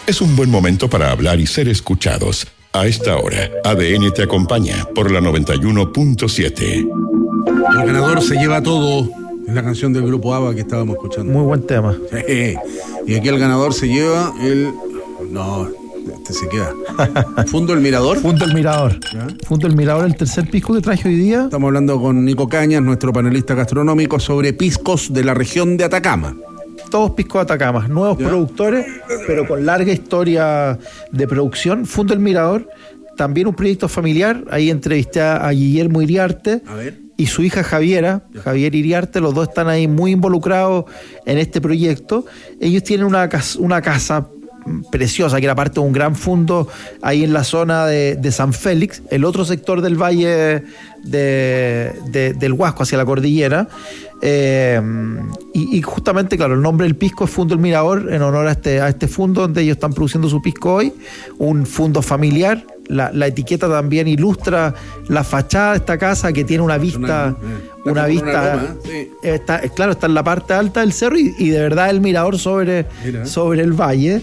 Es un buen momento para hablar y ser escuchados. A esta hora, ADN te acompaña por la 91.7. El ganador se lleva todo. Es la canción del grupo ABBA que estábamos escuchando. Muy buen tema. Sí. Y aquí el ganador se lleva el... No, este se queda. ¿Fundo El Mirador? Fundo El Mirador. ¿Ya? Fundo El Mirador, el tercer pisco que traje hoy día. Estamos hablando con Nico Cañas, nuestro panelista gastronómico, sobre piscos de la región de Atacama. Todos piscos de Atacama, nuevos productores, pero con larga historia de producción. Fundo El Mirador, también un proyecto familiar. Ahí entrevisté a Guillermo Iriarte y su hija Javiera, Javier Iriarte. Los dos están ahí muy involucrados en este proyecto. Ellos tienen una casa preciosa, que era parte de un gran fundo ahí en la zona de San Félix, el otro sector del valle del Huasco, hacia la cordillera. Y justamente, claro, el nombre del pisco es Fundo El Mirador, en honor a este fundo donde ellos están produciendo su pisco hoy, un fundo familiar. La etiqueta también ilustra la fachada de esta casa, que tiene una vista, está en la parte alta del cerro y de verdad el mirador sobre el valle.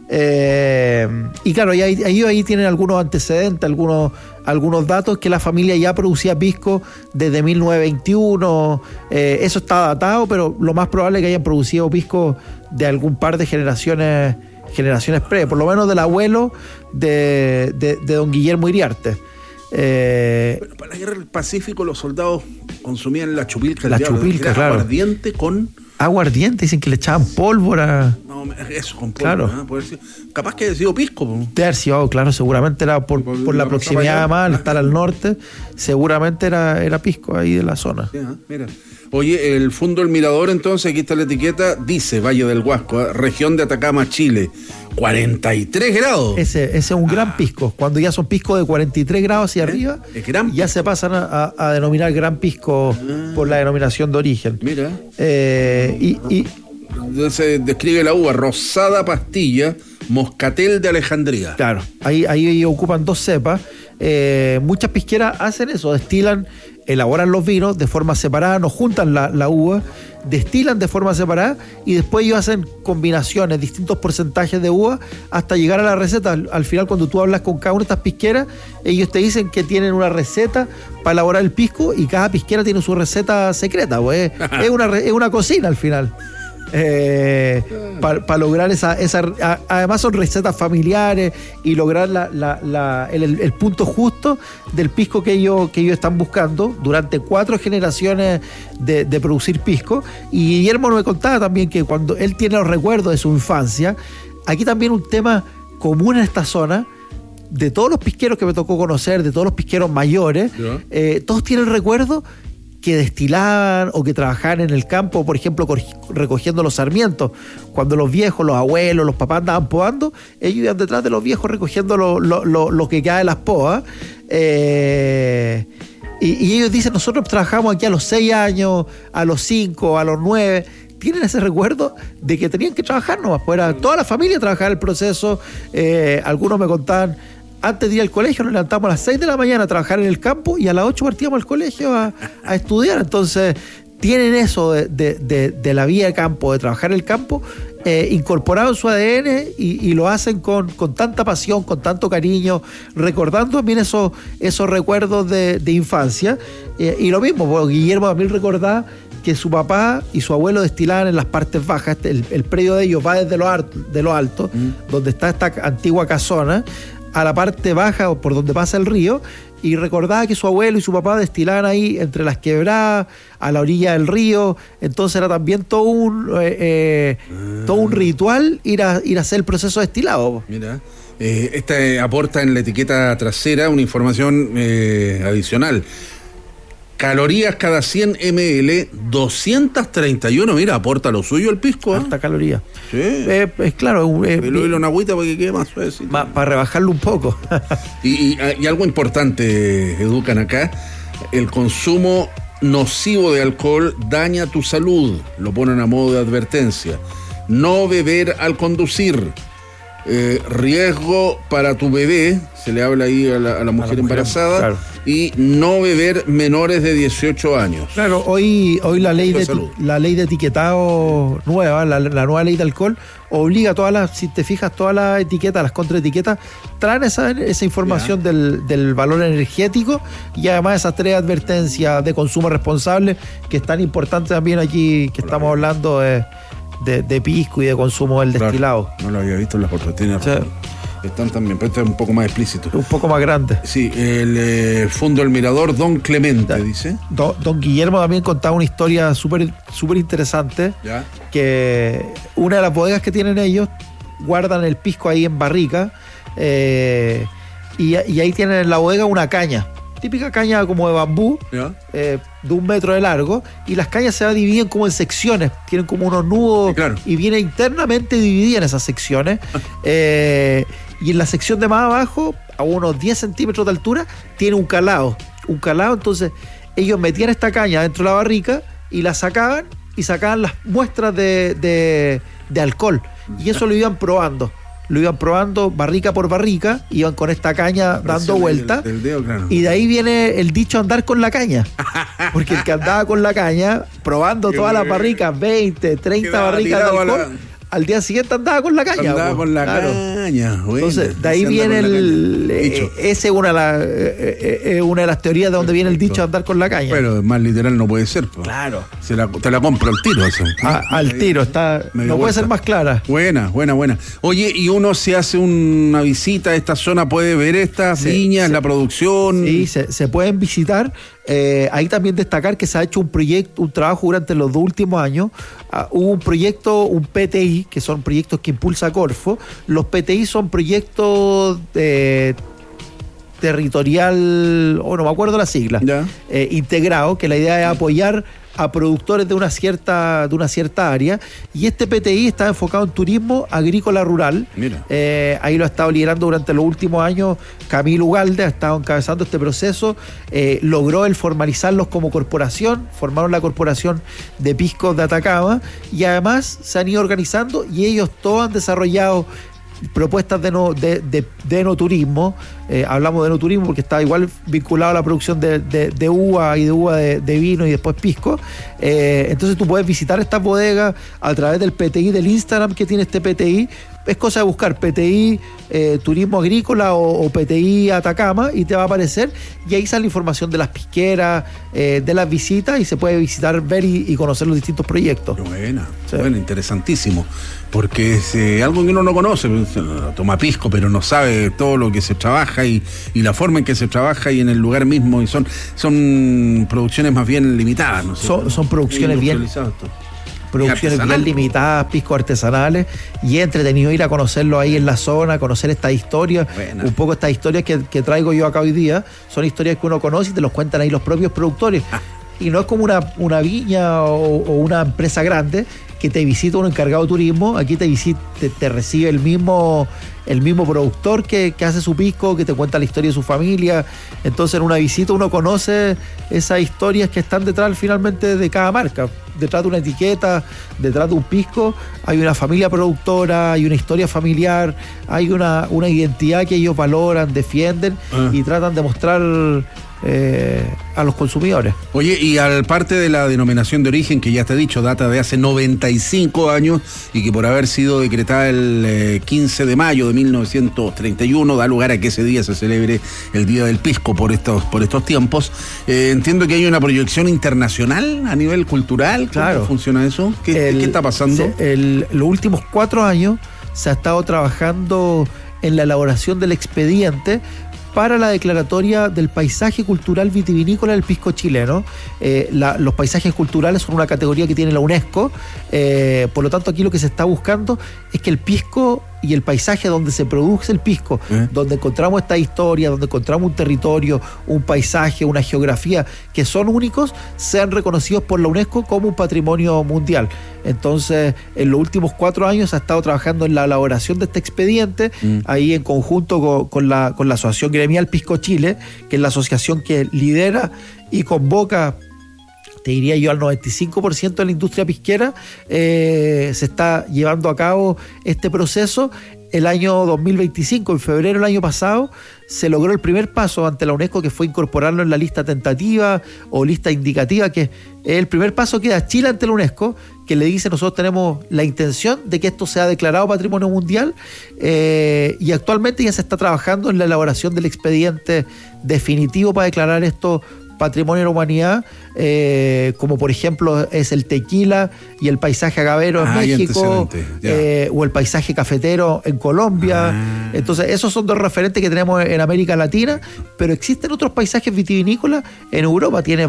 Y claro, ahí tienen algunos antecedentes, algunos datos, que la familia ya producía pisco desde 1921. Eso está datado, pero lo más probable es que hayan producido pisco de algún par de generaciones pre, por lo menos del abuelo de don Guillermo Iriarte. Bueno, para la guerra del Pacífico los soldados consumían la chupilca. Claro. Aguardiente con... Aguardiente, dicen que le echaban pólvora. No, eso con pólvora. Claro. Capaz que haya sido pisco. De haber sido, claro, seguramente era por la proximidad, además, al estar al norte, seguramente era pisco ahí de la zona. Sí, mira. Oye, el Fundo El Mirador, entonces, aquí está la etiqueta, dice Valle del Huasco, región de Atacama, Chile, 43 grados. Ese es un gran pisco. Cuando ya son piscos de 43 grados hacia arriba, ya se pasan a denominar gran pisco por la denominación de origen. Mira. Se describe la uva, rosada pastilla, moscatel de Alejandría. Claro, ahí ocupan dos cepas. Muchas pisqueras hacen eso, elaboran los vinos de forma separada, no juntan la uva, destilan de forma separada y después ellos hacen combinaciones, distintos porcentajes de uva hasta llegar a la receta. Al final, cuando tú hablas con cada una de estas pisqueras, ellos te dicen que tienen una receta para elaborar el pisco y cada pisquera tiene su receta secreta, pues. Es una cocina al final. Para lograr además son recetas familiares y lograr el punto justo del pisco que ellos están buscando durante 4 generaciones de producir pisco. Y Guillermo me contaba también que cuando él tiene los recuerdos de su infancia, aquí también un tema común en esta zona, de todos los pisqueros que me tocó conocer, de todos los pisqueros mayores, todos tienen recuerdos que destilaban o que trabajaban en el campo, por ejemplo, recogiendo los sarmientos. Cuando los viejos, los abuelos, los papás andaban podando, ellos iban detrás de los viejos recogiendo lo que queda de las podas. Y ellos dicen, nosotros trabajamos aquí a los 6 años, a los 5, a los 9... Tienen ese recuerdo de que tenían que trabajar nomás, pues toda la familia trabajaba el proceso. Algunos me contaban, antes de ir al colegio nos levantamos a las 6 de la mañana a trabajar en el campo y a las 8 partíamos al colegio a estudiar. Entonces tienen eso de la vida de campo, de trabajar en el campo, incorporado en su ADN y lo hacen con tanta pasión, con tanto cariño, recordando también esos recuerdos de infancia. Y lo mismo, pues, Guillermo también recordaba que su papá y su abuelo destilaban en las partes bajas. El predio de ellos va desde lo alto, donde está esta antigua casona, a la parte baja o por donde pasa el río, y recordaba que su abuelo y su papá destilaban ahí entre las quebradas, a la orilla del río. Entonces era también todo un ritual ir a hacer el proceso de destilado. Mira, aporta en la etiqueta trasera una información adicional. Calorías cada 100 ml, 231. Mira, aporta lo suyo el pisco. Harta caloría. Sí. Es claro. Una agüita para que quede más suavecito. Para rebajarlo un poco. y algo importante, educan acá, el consumo nocivo de alcohol daña tu salud. Lo ponen a modo de advertencia. No beber al conducir. riesgo para tu bebé, se le habla ahí a la mujer embarazada, claro. Y no beber menores de 18 años. Claro, hoy la ley de etiquetado nueva, la nueva ley de alcohol, obliga a todas las, si te fijas, todas las etiquetas, las contraetiquetas, traen esa información del valor energético y además esas 3 advertencias de consumo responsable, que es tan importante también aquí, que estamos hablando de pisco y de consumo del destilado. No lo había visto en las otras. Están también, pero este es un poco más explícito. Un poco más grande. Sí, el Fondo El Mirador, Don Clemente, dice. Don Guillermo también contaba una historia súper interesante. ¿Ya? Que una de las bodegas que tienen ellos, guardan el pisco ahí en barrica, y ahí tienen en la bodega una caña. Típica caña como de bambú, de 1 metro de largo, y las cañas se dividen como en secciones, tienen como unos nudos, claro. Y viene internamente dividida en esas secciones. Y en la sección de más abajo, a unos 10 centímetros de altura, tiene un calado, entonces ellos metían esta caña dentro de la barrica y la sacaban, y sacaban las muestras de alcohol, y eso lo iban probando barrica por barrica, iban con esta caña dando vueltas, claro. Y de ahí viene el dicho andar con la caña, porque el que andaba con la caña, probando todas las barricas, 20, 30 barricas de alcohol, al día siguiente andaba con la caña. Claro. Caña. Bueno, entonces, de ahí viene esa es una de las teorías de donde viene el dicho andar con la caña. Pero más literal no puede ser. Claro. Te la compro al tiro eso. Al tiro, no puede ser más clara. Buena. Oye, y uno si hace una visita a esta zona puede ver estas viñas, la producción. Sí, se pueden visitar. Ahí también destacar que se ha hecho un trabajo durante los 2 últimos años. Hubo un proyecto, un PTI, que son proyectos que impulsa Corfo. Los PTI son proyectos territorial, no me acuerdo la sigla, integrado, que la idea es apoyar a productores de una cierta área, y este PTI está enfocado en turismo agrícola rural. Ahí lo ha estado liderando durante los últimos años Camilo Ugalde, ha estado encabezando este proceso, logró el formalizarlos como corporación, formaron la corporación de piscos de Atacama, y además se han ido organizando, y ellos todos han desarrollado propuestas de enoturismo. Hablamos de enoturismo porque está igual vinculado a la producción de uva y de uva de vino y después pisco. Entonces tú puedes visitar estas bodegas a través del PTI, del Instagram que tiene este PTI. Es cosa de buscar PTI Turismo Agrícola o PTI Atacama y te va a aparecer, y ahí sale información de las pisqueras, de las visitas, y se puede visitar, ver y conocer los distintos proyectos. Buena, interesantísimo, porque es algo que uno no conoce, toma pisco, pero no sabe todo lo que se trabaja y la forma en que se trabaja y en el lugar mismo, y son producciones más bien limitadas, ¿no? Son producciones bien limitadas, piscos artesanales, y es entretenido ir a conocerlo ahí en la zona, conocer estas historias. Un poco estas historias que traigo yo acá hoy día, son historias que uno conoce y te los cuentan ahí los propios productores. Y no es como una viña o una empresa grande que te visita un encargado de turismo. Aquí te recibe el mismo productor que hace su pisco, que te cuenta la historia de su familia. Entonces en una visita uno conoce esas historias que están detrás finalmente de cada marca. Detrás de una etiqueta, detrás de un pisco, hay una familia productora, hay una historia familiar, hay una identidad que ellos valoran, defienden y tratan de mostrar a los consumidores. Oye, y al parte de la denominación de origen, que ya te he dicho, data de hace 95 años y que por haber sido decretada el 15 de mayo de 1931 da lugar a que ese día se celebre el Día del Pisco por estos tiempos. Entiendo que hay una proyección internacional a nivel cultural. Claro. ¿Cómo funciona eso? ¿Qué está pasando? Los últimos 4 años se ha estado trabajando en la elaboración del expediente para la declaratoria del paisaje cultural vitivinícola del pisco chileno. Los paisajes culturales son una categoría que tiene la UNESCO, por lo tanto aquí lo que se está buscando es que el pisco y el paisaje donde se produce el pisco, donde encontramos esta historia, donde encontramos un territorio, un paisaje, una geografía que son únicos, sean reconocidos por la UNESCO como un patrimonio mundial. Entonces, en los últimos 4 años se ha estado trabajando en la elaboración de este expediente, ahí en conjunto con la Asociación Gremial Pisco Chile, que es la asociación que lidera y convoca te diría yo al 95% de la industria pisquera, se está llevando a cabo este proceso. El año 2025, en febrero del año pasado, se logró el primer paso ante la UNESCO, que fue incorporarlo en la lista tentativa o lista indicativa, que el primer paso que da Chile ante la UNESCO, que le dice: nosotros tenemos la intención de que esto sea declarado Patrimonio Mundial, y actualmente ya se está trabajando en la elaboración del expediente definitivo para declarar esto Patrimonio de la Humanidad, como por ejemplo es el tequila y el paisaje agavero en México, o el paisaje cafetero en Colombia. Entonces esos son dos referentes que tenemos en América Latina, pero existen otros paisajes vitivinícolas en Europa. Tiene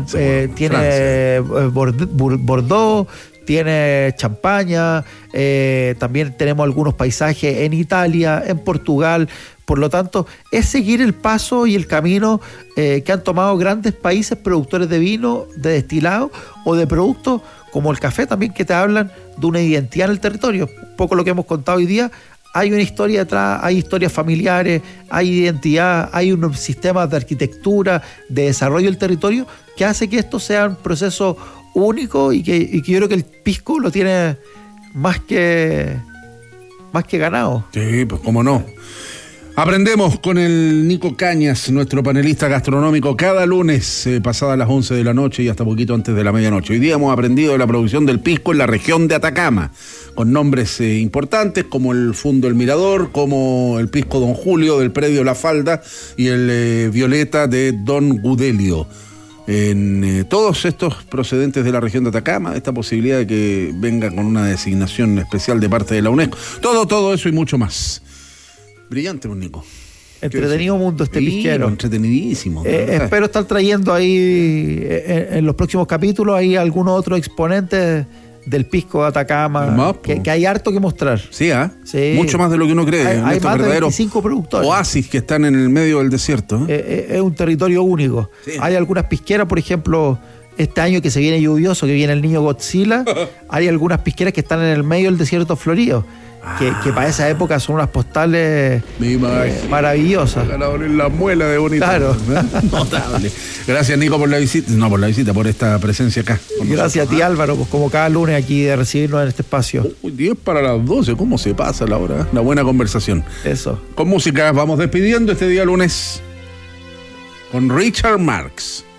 Bordeaux, tiene Champaña, también tenemos algunos paisajes en Italia, en Portugal. Por lo tanto, es seguir el paso y el camino que han tomado grandes países productores de vino, de destilado o de productos como el café también, que te hablan de una identidad en el territorio. Un poco lo que hemos contado hoy día. Hay una historia detrás, hay historias familiares, hay identidad, hay unos sistemas de arquitectura, de desarrollo del territorio, que hace que esto sea un proceso único y que yo creo que el pisco lo tiene más que ganado. Sí, pues cómo no. Aprendemos con el Nico Cañas, nuestro panelista gastronómico, cada lunes, pasadas las 11 de la noche y hasta poquito antes de la medianoche. Hoy día hemos aprendido de la producción del pisco en la región de Atacama, con nombres importantes como el Fundo El Mirador, como el pisco Don Julio del predio La Falda y el Violeta de Don Gudelio. En todos estos procedentes de la región de Atacama, esta posibilidad de que venga con una designación especial de parte de la UNESCO. Todo eso y mucho más. Brillante, pues, Nico. Entretenido mundo este pisquero. Entretenidísimo. Espero estar trayendo ahí en los próximos capítulos ahí algunos otros exponentes del pisco de Atacama, que hay harto que mostrar. Sí, sí, mucho más de lo que uno cree. Hay más de 25 productores. Oasis que están en el medio del desierto. Es un territorio único. Sí. Hay algunas pisqueras, por ejemplo, este año que se viene lluvioso, que viene el niño Godzilla, hay algunas pisqueras que están en el medio del desierto florido. Que para esa época son unas postales maravillosas. La muela de bonito. Claro. Notable. Gracias, Nico, por la visita, por esta presencia acá. Gracias a ti, Álvaro, pues como cada lunes aquí de recibirnos en este espacio. 10 para las 12, ¿cómo se pasa la hora? Una buena conversación. Eso. Con música vamos despidiendo este día lunes con Richard Marx.